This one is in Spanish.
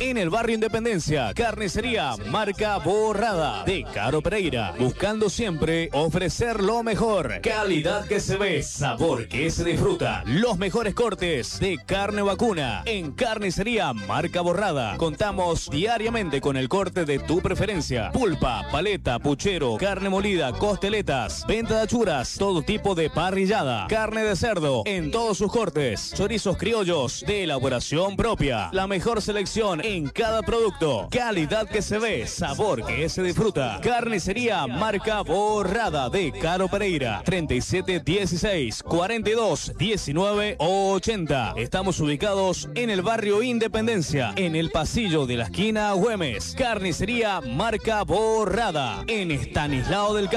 en el barrio Independencia. Carnicería marca Borrada de Caro Pereira, buscando siempre ofrecer lo mejor. Calidad que se ve, sabor que se disfruta. Los mejores cortes de carne vacuna en Carnicería marca Borrada. Contamos diariamente con el corte de tu preferencia: pulpa, paleta, puchero, carne molida, costeletas, venta de achuras, todo tipo de parrillada, carne de cerdo en todos sus cortes, chorizos criollos de elaboración propia, la mejor selección en cada producto, calidad que se ve, sabor que se disfruta. Carnicería marca Borrada de Caro Pereira, 3716 42 19 80. Estamos ubicados en el barrio Independencia, en el pasillo de la esquina Güemes. Carnicería marca Borrada en Estanislao del